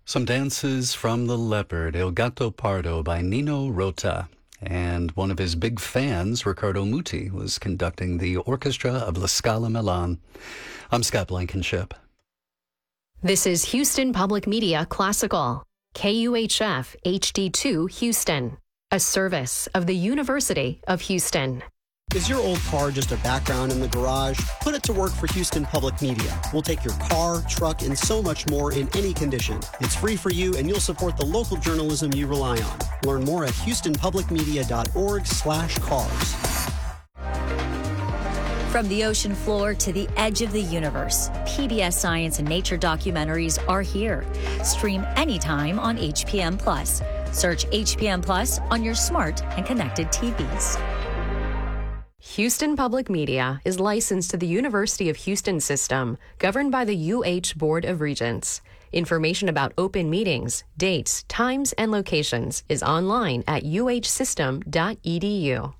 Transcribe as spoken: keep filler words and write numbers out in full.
Some dances from The Leopard, El Gato Pardo by Nino Rota. And one of his big fans, Riccardo Muti, was conducting the orchestra of La Scala Milan. I'm Scott Blankenship. This is Houston Public Media Classical, K U H F H D two Houston, a service of the University of Houston. Is your old car just a background in the garage? Put it to work for Houston Public Media. We'll take your car, truck, and so much more in any condition. It's free for you, and you'll support the local journalism you rely on. Learn more at houston public media dot org slash cars. From the ocean floor to the edge of the universe, P B S Science and Nature documentaries are here. Stream anytime on H P M Plus. Search H P M Plus on your smart and connected T Vs. Houston Public Media is licensed to the University of Houston system, governed by the U H Board of Regents. Information about open meetings, dates, times, and locations is online at u h system dot e d u.